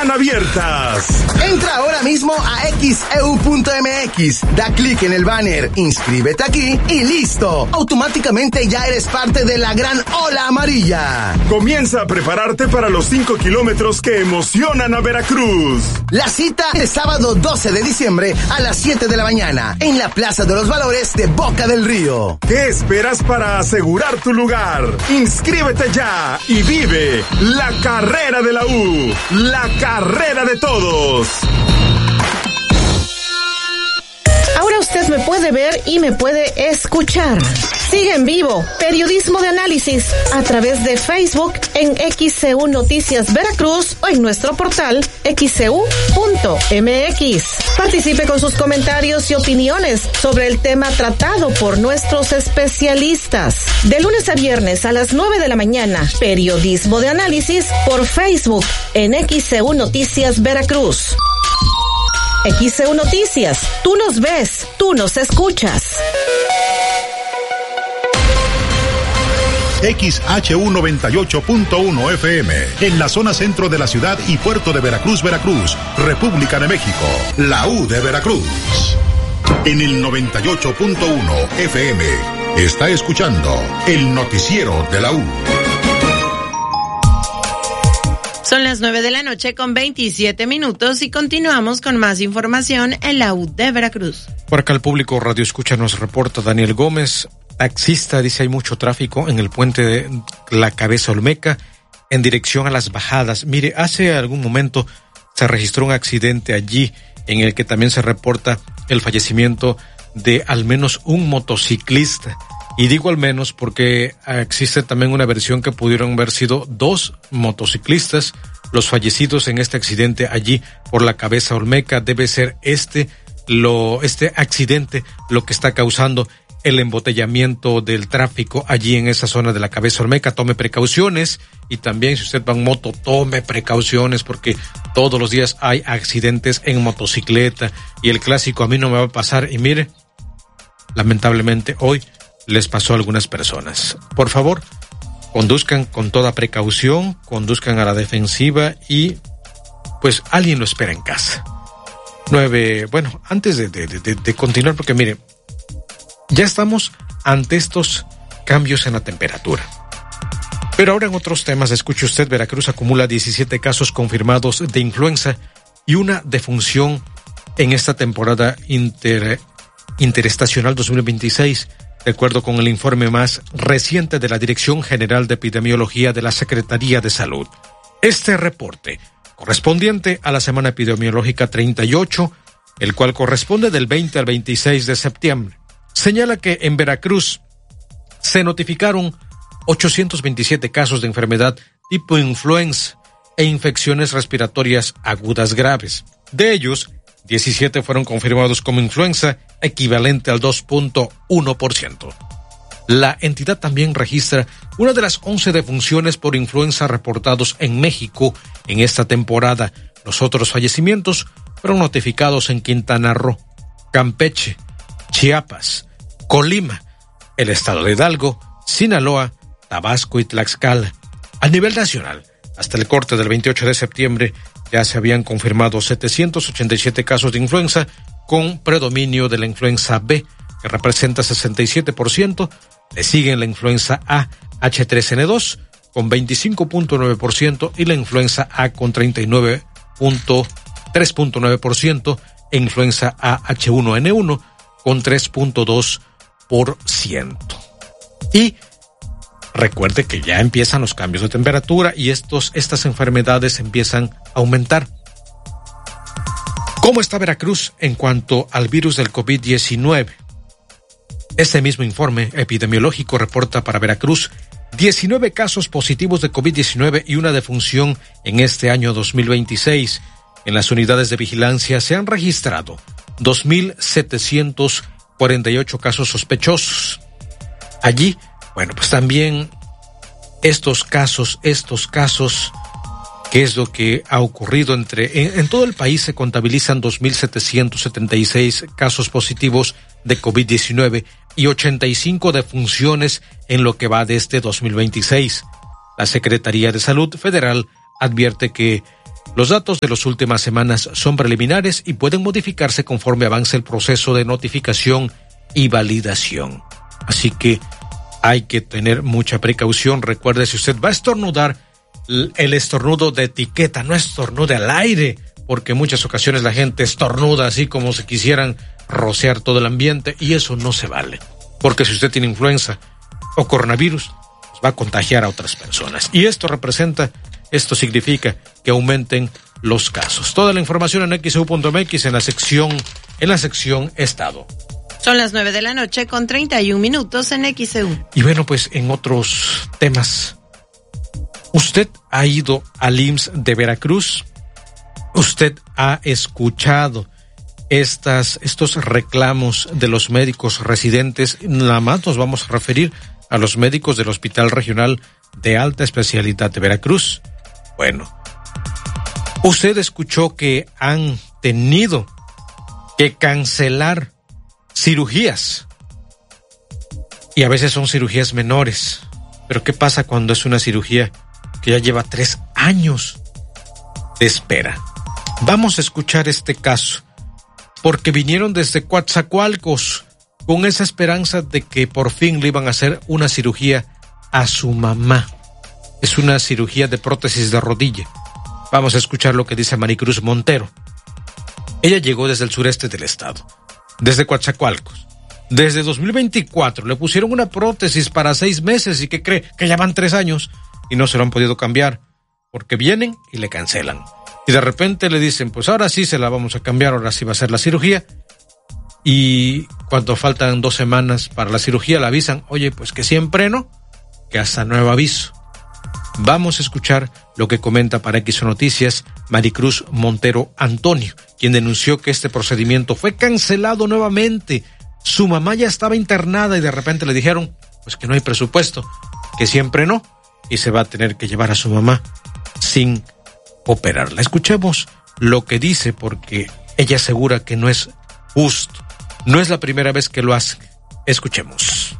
están abiertas. Entra ahora mismo a xeu.mx, da clic en el banner, inscríbete aquí y listo. Automáticamente ya eres parte de la gran ola amarilla. Comienza a prepararte para los 5 kilómetros que emocionan a Veracruz. La cita es sábado 12 de diciembre a las 7 de la mañana en la Plaza de los Valores de Boca del Río. ¿Qué esperas para asegurar tu lugar? Inscríbete ya y vive la carrera de la U, la carrera de todos. Ahora usted me puede ver y me puede escuchar. Sigue en vivo Periodismo de Análisis a través de Facebook en XCU Noticias Veracruz o en nuestro portal xcu.mx. Participe con sus comentarios y opiniones sobre el tema tratado por nuestros especialistas. De lunes a viernes a las 9 de la mañana, Periodismo de Análisis por Facebook en XCU Noticias Veracruz. XCU Noticias, tú nos ves, tú nos escuchas. XHU 98.1 FM, en la zona centro de la ciudad y puerto de Veracruz, Veracruz, República de México, la U de Veracruz. En el 98.1 FM, está escuchando el noticiero de la U. Son las 9 de la noche con 27 minutos y continuamos con más información en la U de Veracruz. Por acá el público Radio Escucha nos reporta Daniel Gómez, taxista, dice hay mucho tráfico en el puente de la Cabeza Olmeca en dirección a las bajadas. Mire, hace algún momento se registró un accidente allí en el que también se reporta el fallecimiento de al menos un motociclista. Y digo al menos porque existe también una versión que pudieron haber sido 2 motociclistas los fallecidos en este accidente allí por la Cabeza Olmeca. Debe ser este accidente lo que está causando el embotellamiento del tráfico allí en esa zona de la Cabeza Olmeca. Tome precauciones y también si usted va en moto, tome precauciones porque todos los días hay accidentes en motocicleta y el clásico a mí no me va a pasar. Y mire, lamentablemente hoy les pasó a algunas personas. Por favor, conduzcan con toda precaución, conduzcan a la defensiva y pues alguien lo espera en casa. 9, bueno, antes de continuar, porque mire, ya estamos ante estos cambios en la temperatura. Pero ahora en otros temas, escuche usted, Veracruz acumula 17 casos confirmados de influenza y una defunción en esta temporada interestacional 2026. De acuerdo con el informe más reciente de la Dirección General de Epidemiología de la Secretaría de Salud. Este reporte, correspondiente a la semana epidemiológica 38, el cual corresponde del 20 al 26 de septiembre, señala que en Veracruz se notificaron 827 casos de enfermedad tipo influenza e infecciones respiratorias agudas graves. De ellos, 17 fueron confirmados como influenza, equivalente al 2.1%. La entidad también registra una de las 11 defunciones por influenza reportados en México en esta temporada. Los otros fallecimientos fueron notificados en Quintana Roo, Campeche, Chiapas, Colima, el estado de Hidalgo, Sinaloa, Tabasco y Tlaxcala. A nivel nacional, hasta el corte del 28 de septiembre, ya se habían confirmado 787 casos de influenza, con predominio de la influenza B, que representa 67%, le siguen la influenza A H3N2, con 25.9%, y la influenza A con 3.9%, e influenza A H1N1, con 3.2%. Y recuerde que ya empiezan los cambios de temperatura y estas enfermedades empiezan a aumentar. ¿Cómo está Veracruz en cuanto al virus del COVID-19? Este mismo informe epidemiológico reporta para Veracruz 19 casos positivos de COVID-19 y una defunción en este año 2026. En las unidades de vigilancia se han registrado 2.748 casos sospechosos. Allí, bueno, pues también estos casos, ¿qué es lo que ha ocurrido? En todo el país se contabilizan 2.776 casos positivos de COVID-19 y 85 defunciones en lo que va de este 2026. La Secretaría de Salud Federal advierte que Los datos de las últimas semanas son preliminares y pueden modificarse conforme avance el proceso de notificación y validación. Así que hay que tener mucha precaución. Recuerde, si usted va a estornudar, el estornudo de etiqueta, no estornude al aire, porque en muchas ocasiones la gente estornuda así como si quisieran rociar todo el ambiente, y eso no se vale. Porque si usted tiene influenza o coronavirus, va a contagiar a otras personas. Y esto significa que aumenten los casos. Toda la información en xeu.mx en la sección Estado. Son las 9:00 con 31 minutos en XEU. Y bueno, pues en otros temas, ¿usted ha ido al IMSS de Veracruz? ¿Usted ha escuchado estos reclamos de los médicos residentes? Nada más nos vamos a referir a los médicos del Hospital Regional de Alta Especialidad de Veracruz. Bueno, usted escuchó que han tenido que cancelar cirugías, y a veces son cirugías menores. Pero ¿qué pasa cuando es una cirugía que ya lleva 3 años de espera? Vamos a escuchar este caso, porque vinieron desde Coatzacoalcos con esa esperanza de que por fin le iban a hacer una cirugía a su mamá. Es una cirugía de prótesis de rodilla. Vamos a escuchar lo que dice Maricruz Montero. Ella llegó desde el sureste del estado, desde Coatzacoalcos. Desde 2024 le pusieron una prótesis para 6 meses y ¿qué cree? Que ya van 3 años y no se lo han podido cambiar, porque vienen y le cancelan. Y de repente le dicen, pues ahora sí se la vamos a cambiar, ahora sí va a ser la cirugía. Y cuando faltan 2 semanas para la cirugía le avisan, oye, pues que siempre no, que hasta nuevo aviso. Vamos a escuchar lo que comenta para XEU Noticias Maricruz Montero Antonio, quien denunció que este procedimiento fue cancelado nuevamente. Su mamá ya estaba internada y de repente le dijeron, pues que no hay presupuesto, que siempre no, y se va a tener que llevar a su mamá sin operarla. Escuchemos lo que dice, porque ella asegura que no es justo. No es la primera vez que lo hace. Escuchemos.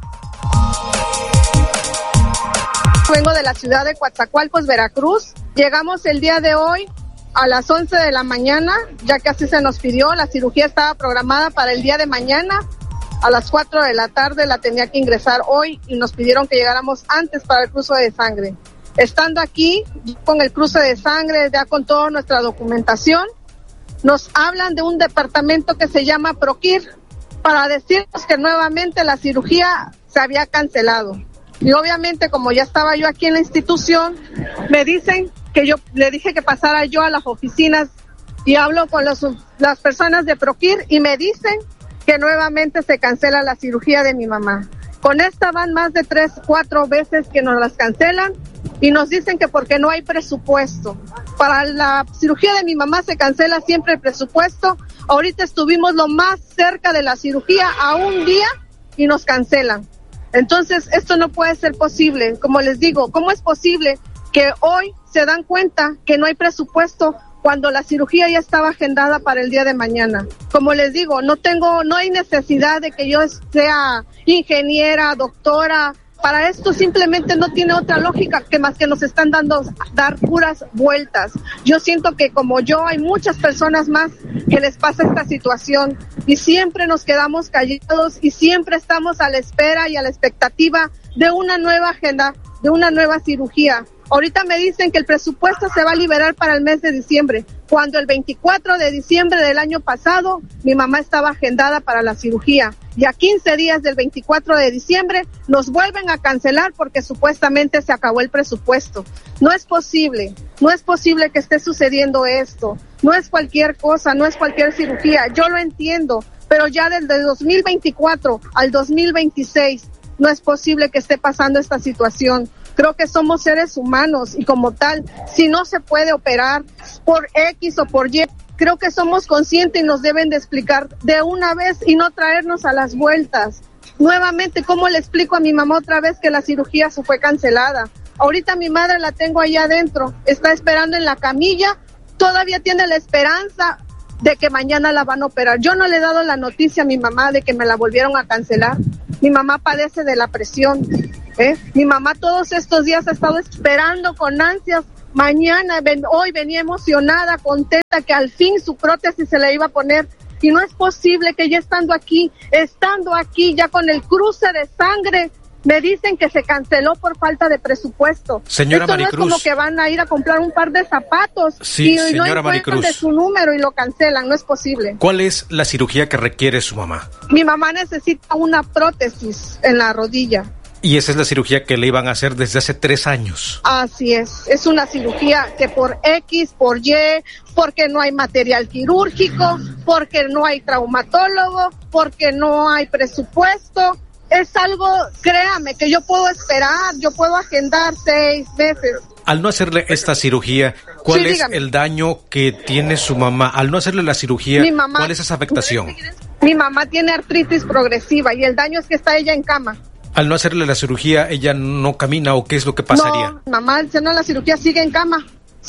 Vengo de la ciudad de Coatzacoalcos, Veracruz. Llegamos el día de hoy a las 11 de la mañana, ya que así se nos pidió. La cirugía estaba programada para el día de mañana. A las 4 de la tarde la tenía que ingresar hoy y nos pidieron que llegáramos antes para el cruce de sangre. Estando aquí con el cruce de sangre, ya con toda nuestra documentación, nos hablan de un departamento que se llama Proquir para decirnos que nuevamente la cirugía se había cancelado. Y obviamente, como ya estaba yo aquí en la institución, me dicen que yo le dije que pasara yo a las oficinas y hablo con las personas de Proquir y me dicen que nuevamente se cancela la cirugía de mi mamá. Con esta van más de 3-4 veces que nos las cancelan y nos dicen que porque no hay presupuesto. Para la cirugía de mi mamá se cancela siempre el presupuesto. Ahorita estuvimos lo más cerca de la cirugía a un día y nos cancelan. Entonces, esto no puede ser posible. Como les digo, ¿cómo es posible que hoy se dan cuenta que no hay presupuesto cuando la cirugía ya estaba agendada para el día de mañana? Como les digo, no hay necesidad de que yo sea ingeniera, doctora. Para esto simplemente no tiene otra lógica que más que nos están dar puras vueltas. Yo siento que como yo hay muchas personas más que les pasa esta situación y siempre nos quedamos callados y siempre estamos a la espera y a la expectativa de una nueva agenda, de una nueva cirugía. Ahorita me dicen que el presupuesto se va a liberar para el mes de diciembre, cuando el 24 de diciembre del año pasado mi mamá estaba agendada para la cirugía. Y a 15 días del 24 de diciembre nos vuelven a cancelar porque supuestamente se acabó el presupuesto. No es posible que esté sucediendo esto. No es cualquier cosa, no es cualquier cirugía. Yo lo entiendo, pero ya desde 2024 al 2026 no es posible que esté pasando esta situación. Creo que somos seres humanos y como tal, si no se puede operar por X o por Y, creo que somos conscientes y nos deben de explicar de una vez y no traernos a las vueltas. Nuevamente, ¿cómo le explico a mi mamá otra vez que la cirugía se fue cancelada? Ahorita mi madre la tengo ahí adentro, está esperando en la camilla, todavía tiene la esperanza de que mañana la van a operar. Yo no le he dado la noticia a mi mamá de que me la volvieron a cancelar. Mi mamá padece de la presión. Mi mamá todos estos días ha estado esperando con ansias Hoy venía emocionada, contenta que al fin su prótesis se le iba a poner. Y no es posible que ya estando aquí ya con el cruce de sangre, me dicen que se canceló por falta de presupuesto. Señora Esto Maricruz. No es como que van a ir a comprar un par de zapatos Sí, y no señora encuentran Maricruz. de su número y lo cancelan, no es posible. ¿Cuál es la cirugía que requiere su mamá? Mi mamá necesita una prótesis en la rodilla. Y esa es la cirugía que le iban a hacer desde hace 3 años. Así es una cirugía que por X, por Y, porque no hay material quirúrgico, porque no hay traumatólogo, porque no hay presupuesto. Es algo, créame, que yo puedo esperar, yo puedo agendar 6 meses. Al no hacerle esta cirugía, ¿cuál es dígame. el daño que tiene su mamá? Al no hacerle la cirugía, ¿cuál es esa afectación? Mi mamá tiene artritis progresiva y el daño es que está ella en cama. Al no hacerle la cirugía, ¿ella no camina o qué es lo que pasaría? No, mamá, haciendo la cirugía sigue en cama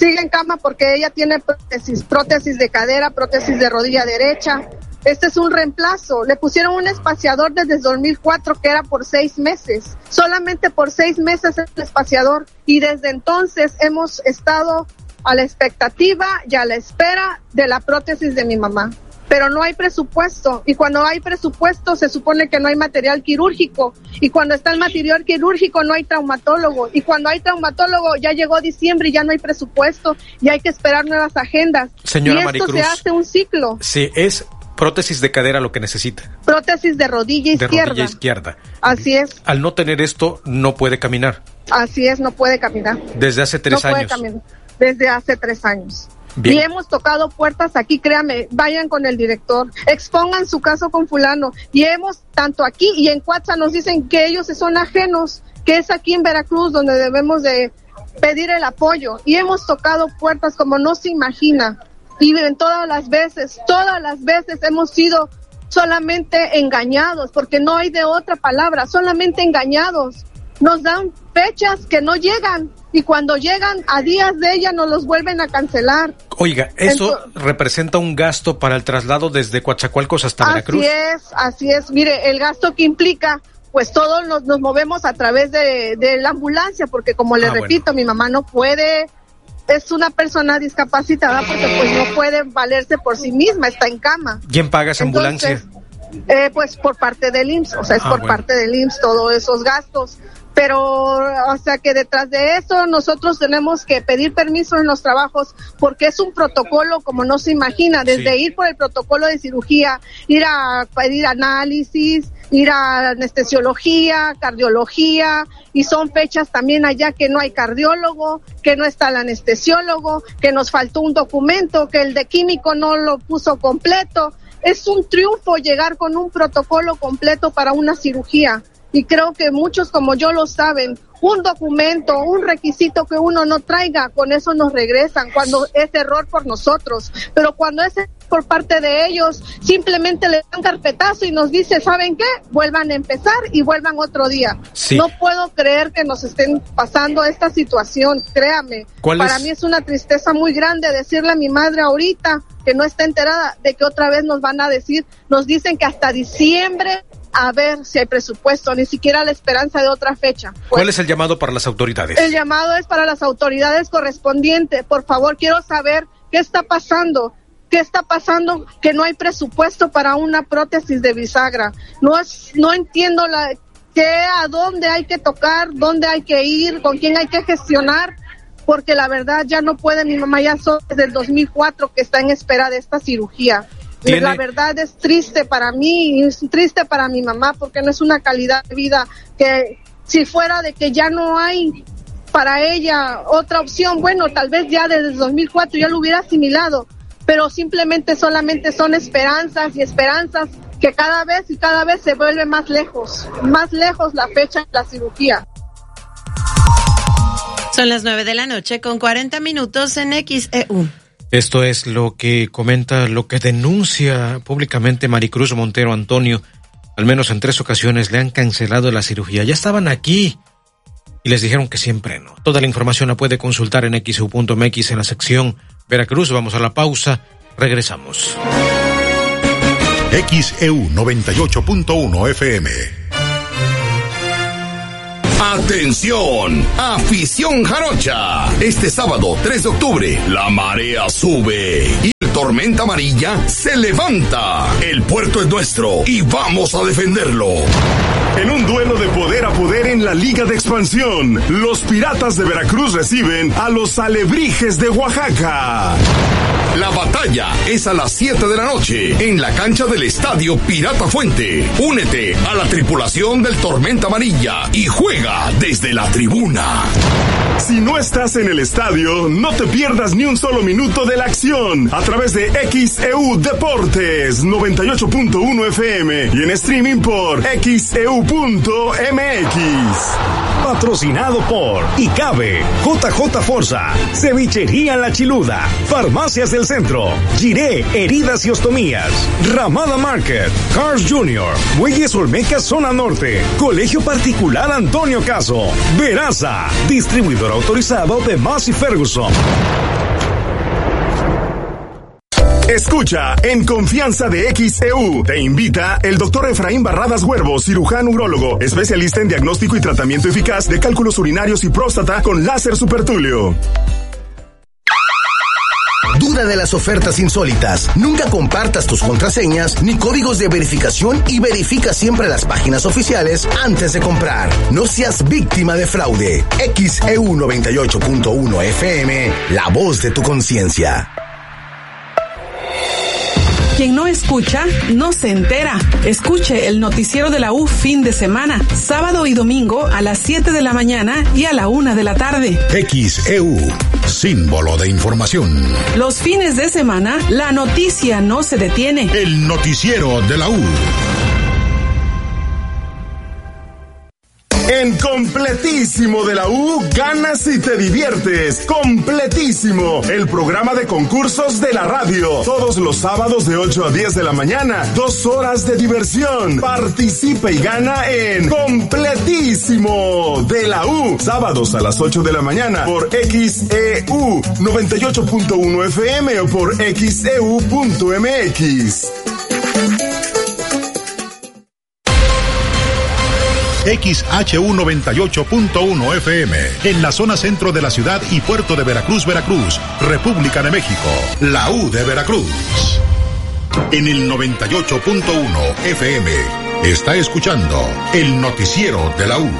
porque ella tiene prótesis de cadera, prótesis de rodilla derecha. Este es un reemplazo. Le pusieron un espaciador desde 2004 que era por 6 meses. Solamente por 6 meses es el espaciador. Y desde entonces hemos estado a la expectativa y a la espera de la prótesis de mi mamá. Pero no hay presupuesto. Y cuando hay presupuesto se supone que no hay material quirúrgico. Y cuando está el material quirúrgico no hay traumatólogo. Y cuando hay traumatólogo ya llegó diciembre y ya no hay presupuesto. Y hay que esperar nuevas agendas. Señora y esto Maricruz, se hace un ciclo. Sí, es prótesis de cadera lo que necesita. Prótesis de rodilla izquierda. De rodilla izquierda. Así es. Al no tener esto, no puede caminar. Así es, no puede caminar. Desde hace 3 años. No puede caminar. Desde hace 3 años. Bien. Y hemos tocado puertas aquí, créame, vayan con el director, expongan su caso con fulano. Y tanto aquí y en Cuatza nos dicen que ellos son ajenos, que es aquí en Veracruz donde debemos de pedir el apoyo. Y hemos tocado puertas como no se imagina. Y en todas las veces hemos sido solamente engañados, porque no hay de otra palabra, solamente engañados. Nos dan fechas que no llegan y cuando llegan a días de ella nos los vuelven a cancelar. Oiga, ¿eso representa un gasto para el traslado desde Coatzacoalcos hasta Veracruz? Así es. Mire, el gasto que implica, pues todos nos movemos a través de la ambulancia, porque como le repito, mi mamá no puede, es una persona discapacitada porque pues no puede valerse por sí misma, está en cama. ¿Quién paga esa ambulancia? Pues por parte del IMSS, o sea, es parte del IMSS todos esos gastos. Pero, o sea, que detrás de eso nosotros tenemos que pedir permiso en los trabajos porque es un protocolo como no se imagina, desde ir por el protocolo de cirugía, ir a pedir análisis, ir a anestesiología, cardiología, y son fechas también allá que no hay cardiólogo, que no está el anestesiólogo, que nos faltó un documento, que el de químico no lo puso completo. Es un triunfo llegar con un protocolo completo para una cirugía. Y creo que muchos como yo lo saben, un documento, un requisito que uno no traiga, con eso nos regresan cuando es error por nosotros. Pero cuando es por parte de ellos, simplemente le dan carpetazo y nos dice, ¿saben qué? Vuelvan a empezar y vuelvan otro día. Sí. No puedo creer que nos estén pasando esta situación, créame. Para mí es una tristeza muy grande decirle a mi madre ahorita, que no está enterada, de que otra vez nos van a decir, nos dicen que hasta diciembre, a ver si hay presupuesto, ni siquiera la esperanza de otra fecha. Pues, ¿cuál es el llamado para las autoridades? El llamado es para las autoridades correspondientes. Por favor, quiero saber qué está pasando. ¿Qué está pasando? Que no hay presupuesto para una prótesis de bisagra. No entiendo a dónde hay que tocar, dónde hay que ir, con quién hay que gestionar, porque la verdad ya no puede. Mi mamá ya desde el 2004 que está en espera de esta cirugía. La verdad es triste para mí y es triste para mi mamá porque no es una calidad de vida que si fuera de que ya no hay para ella otra opción, bueno, tal vez ya desde el 2004 ya lo hubiera asimilado, pero solamente son esperanzas y esperanzas que cada vez se vuelve más lejos la fecha de la cirugía. Son las 9:00 con 40 minutos en XEU. Esto es lo que comenta, lo que denuncia públicamente Maricruz Montero Antonio. Al menos en 3 ocasiones le han cancelado la cirugía. Ya estaban aquí y les dijeron que siempre no. Toda la información la puede consultar en xeu.mx en la sección Veracruz. Vamos a la pausa. Regresamos. XEU 98.1 FM. Atención, afición jarocha. Este sábado 3 de octubre, la marea sube y el tormenta amarilla se levanta. El puerto es nuestro y vamos a defenderlo. En un duelo de poder a poder en la Liga de Expansión, los Piratas de Veracruz reciben a los Alebrijes de Oaxaca. La batalla es a las 7 de la noche en la cancha del Estadio Pirata Fuente. Únete a la tripulación del Tormenta Amarilla y juega desde la tribuna. Si no estás en el estadio, no te pierdas ni un solo minuto de la acción a través de XEU Deportes 98.1 FM y en streaming por XEU.mx. Patrocinado por Icabe, JJ Forza, Cevichería La Chiluda, Farmacias del Centro, Giré, Heridas y Ostomías, Ramada Market, Cars Jr., Bueyes Olmeca Zona Norte, Colegio Particular Antonio Caso, Veraza, distribuidor autorizado de Massey Ferguson. Escucha En Confianza de XEU. Te invita el doctor Efraín Barradas Huervo, cirujano urólogo, especialista en diagnóstico y tratamiento eficaz de cálculos urinarios y próstata con láser supertulio. Duda de las ofertas insólitas. Nunca compartas tus contraseñas ni códigos de verificación y verifica siempre las páginas oficiales antes de comprar. No seas víctima de fraude. XEU 98.1 FM, la voz de tu conciencia. Quien no escucha, no se entera. Escuche el noticiero de la U fin de semana, sábado y domingo a las 7 de la mañana y a la 1 de la tarde. XEU, símbolo de información. Los fines de semana, la noticia no se detiene. El noticiero de la U. En Completísimo de la U, ganas y te diviertes. Completísimo, el programa de concursos de la radio. Todos los sábados de 8 a 10 de la mañana. 2 horas de diversión. Participa y gana en Completísimo de la U. Sábados a las 8 de la mañana por XEU 98.1 FM o por XEU.mx. XHU 98.1 FM, en la zona centro de la ciudad y puerto de Veracruz, Veracruz, República de México, la U de Veracruz. En el 98.1 FM, está escuchando el noticiero de la U.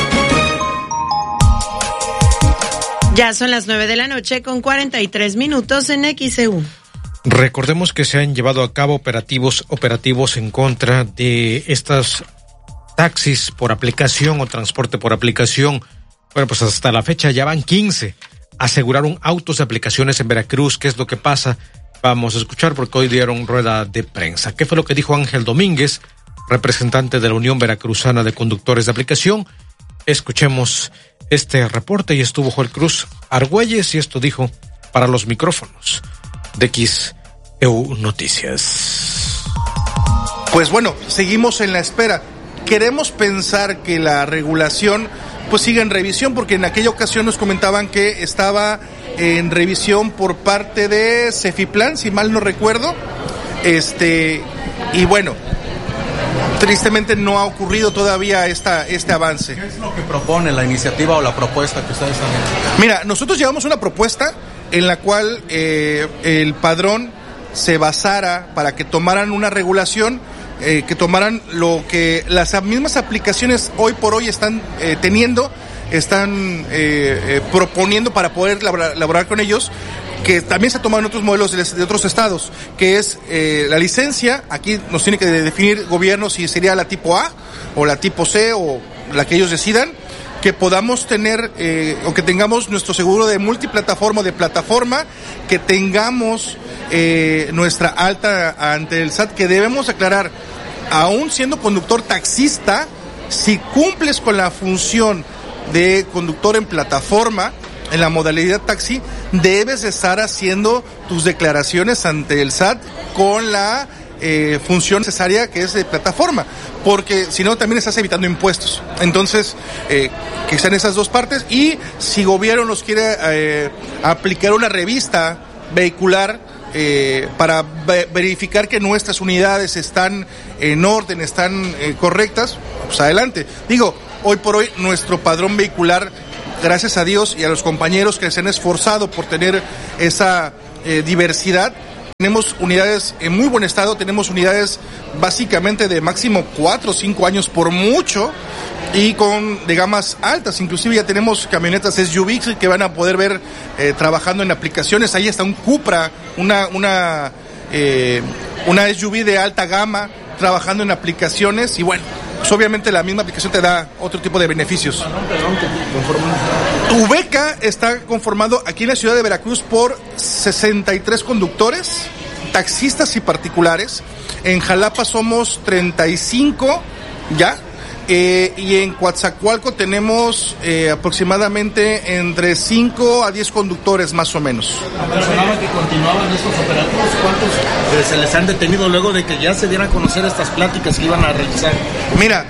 Ya son las 9 de la noche con 43 minutos en XEU. Recordemos que se han llevado a cabo operativos en contra de estas taxis por aplicación o transporte por aplicación. Bueno, pues hasta la fecha ya van 15. Aseguraron autos de aplicaciones en Veracruz. ¿Qué es lo que pasa? Vamos a escuchar porque hoy dieron rueda de prensa. ¿Qué fue lo que dijo Ángel Domínguez, representante de la Unión Veracruzana de Conductores de Aplicación? Escuchemos este reporte y estuvo Joel Cruz Argüelles y esto dijo para los micrófonos de XEU Noticias. Pues bueno, seguimos en la espera. Queremos pensar que la regulación pues siga en revisión, porque en aquella ocasión nos comentaban que estaba en revisión por parte de Cefiplan, si mal no recuerdo. Y bueno, tristemente no ha ocurrido todavía este avance. ¿Qué es lo que propone la iniciativa o la propuesta que ustedes están viendo? Mira, nosotros llevamos una propuesta en la cual el padrón se basara para que tomaran una regulación, que tomaran lo que las mismas aplicaciones hoy por hoy están proponiendo para poder laborar con ellos, que también se toman otros modelos de otros estados, que es la licencia. Aquí nos tiene que definir gobierno si sería la tipo A o la tipo C o la que ellos decidan, que podamos tener o que tengamos nuestro seguro de multiplataforma o de plataforma, que tengamos nuestra alta ante el SAT, que debemos aclarar, aún siendo conductor taxista, si cumples con la función de conductor en plataforma, en la modalidad taxi, debes estar haciendo tus declaraciones ante el SAT con la función necesaria, que es de plataforma, porque si no también estás evitando impuestos. Entonces, que sean esas dos partes, y si gobierno nos quiere aplicar una revista vehicular para verificar que nuestras unidades están en orden, están correctas, pues adelante. Digo, hoy por hoy nuestro padrón vehicular, gracias a Dios y a los compañeros que se han esforzado por tener esa diversidad, tenemos unidades en muy buen estado, tenemos unidades básicamente de máximo 4 o 5 años por mucho, y de gamas altas. Inclusive ya tenemos camionetas SUV que van a poder ver trabajando en aplicaciones. Ahí está un Cupra, una SUV de alta gama trabajando en aplicaciones, y bueno, pues obviamente la misma aplicación te da otro tipo de beneficios. Ubeca está conformado aquí en la ciudad de Veracruz por 63 conductores, taxistas y particulares. En Jalapa somos 35 ya. Y en Coatzacoalco tenemos aproximadamente entre 5 a 10 conductores más o menos. Mencionaba que continuaban estos operativos. ¿Cuántos se les han detenido luego de que ya se dieran a conocer estas pláticas que iban a realizar? Mira,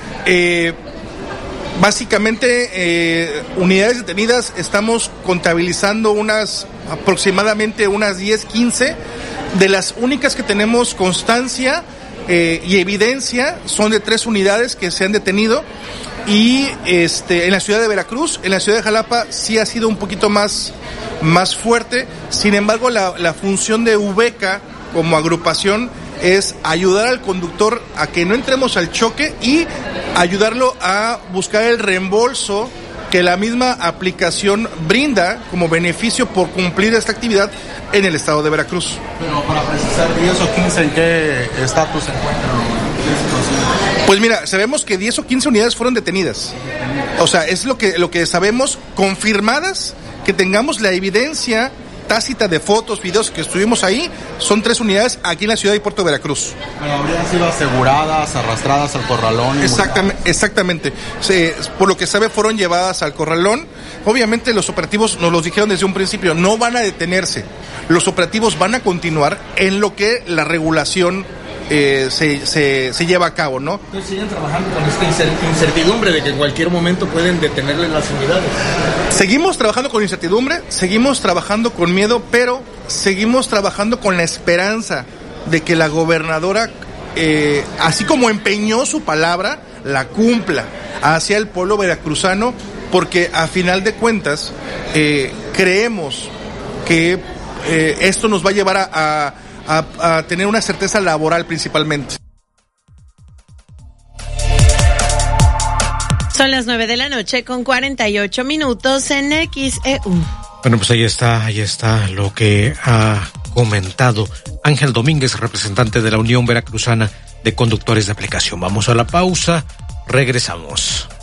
básicamente unidades detenidas estamos contabilizando aproximadamente unas 10, 15. De las únicas que tenemos constancia y evidencia son de 3 unidades que se han detenido, y en la ciudad de Veracruz. En la ciudad de Jalapa sí ha sido un poquito más fuerte. Sin embargo, la función de Ubeca como agrupación es ayudar al conductor a que no entremos al choque y ayudarlo a buscar el reembolso que la misma aplicación brinda como beneficio por cumplir esta actividad en el estado de Veracruz. Pero para precisar, 10 o 15, ¿en qué estatus se encuentran? Pues mira, sabemos que 10 o 15 unidades fueron detenidas. O sea, es lo que sabemos, confirmadas, que tengamos la evidencia tácita de fotos, videos que estuvimos ahí. Son 3 unidades aquí en la ciudad y puerto de Veracruz. Pero habrían sido aseguradas, arrastradas al corralón. Exactamente. Por lo que sabe, fueron llevadas al corralón. Obviamente los operativos, nos los dijeron desde un principio, no van a detenerse. Los operativos van a continuar en lo que la regulación se lleva a cabo, ¿no? Entonces siguen trabajando con esta incertidumbre de que en cualquier momento pueden detenerle las unidades. Seguimos trabajando con incertidumbre, seguimos trabajando con miedo, pero seguimos trabajando con la esperanza de que la gobernadora, así como empeñó su palabra, la cumpla hacia el pueblo veracruzano, porque a final de cuentas creemos que esto nos va a llevar a tener una certeza laboral principalmente. Son las 9 de la noche con 48 minutos en XEU. Bueno, pues ahí está lo que ha comentado Ángel Domínguez, representante de la Unión Veracruzana de Conductores de Aplicación. Vamos a la pausa, regresamos.